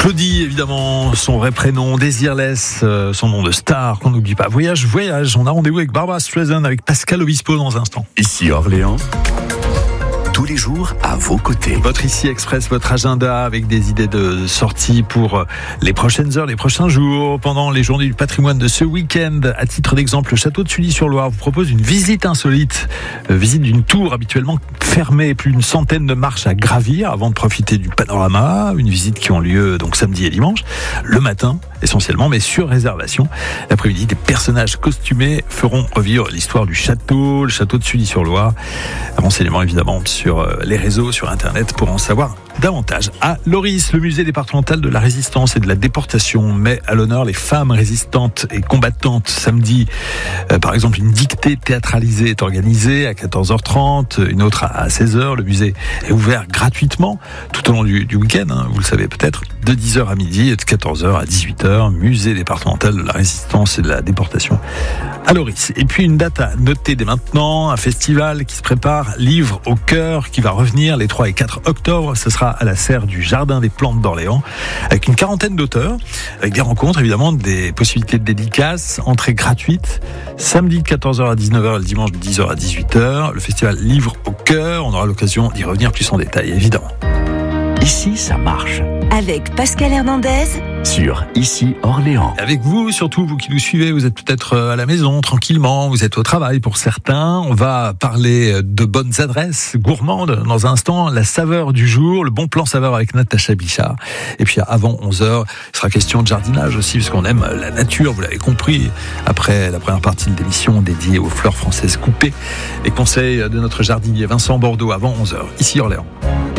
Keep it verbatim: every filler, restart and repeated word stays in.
Claudie, évidemment, son vrai prénom, Désirless, euh, son nom de star, qu'on n'oublie pas. Voyage, voyage, on a rendez-vous avec Barbara Streisand, avec Pascal Obispo dans un instant. Ici Orléans, tous les jours à vos côtés. Votre Ici Express, votre agenda avec des idées de sortie pour les prochaines heures, les prochains jours, pendant les journées du patrimoine de ce week-end. À titre d'exemple, le château de Sully-sur-Loire vous propose une visite insolite, euh, visite d'une tour habituellement fermée, plus d'une centaine de marches à gravir avant de profiter du panorama. Une visite qui ont lieu donc samedi et dimanche, le matin essentiellement, mais sur réservation. L'après-midi, des personnages costumés feront revivre l'histoire du château, le château de Sully-sur-Loire. Renseignements évidemment sur les réseaux, sur Internet pour en savoir davantage. À Loris, le musée départemental de la résistance et de la déportation met à l'honneur les femmes résistantes et combattantes. Samedi, euh, par exemple, une dictée théâtralisée est organisée à quatorze heures trente, une autre à seize heures. Le musée est ouvert gratuitement tout au long du, du week-end, hein, vous le savez peut-être, de dix heures à midi et de quatorze heures à dix-huit heures. Musée départemental de la résistance et de la déportation à Loris. Et puis une date à noter dès maintenant, un festival qui se prépare, Livre au cœur, qui va revenir les trois et quatre octobre. Ce sera à la serre du Jardin des Plantes d'Orléans, avec une quarantaine d'auteurs, avec des rencontres évidemment, des possibilités de dédicaces, entrée gratuite, samedi de quatorze heures à dix-neuf heures, le dimanche de dix heures à dix-huit heures. Le festival Livre au cœur, on aura l'occasion d'y revenir plus en détail évidemment. Ici, ça marche. Avec Pascal Hernandez Sur Ici Orléans. Avec vous, surtout vous qui nous suivez, vous êtes peut-être à la maison tranquillement, vous êtes au travail pour certains. On va parler de bonnes adresses gourmandes dans un instant, la saveur du jour, le bon plan saveur avec Natacha Bichard. Et puis avant onze heures, il sera question de jardinage aussi, parce qu'on aime la nature, vous l'avez compris. Après la première partie de l'émission dédiée aux fleurs françaises coupées, les conseils de notre jardinier Vincent Bordeaux avant onze heures, Ici Orléans.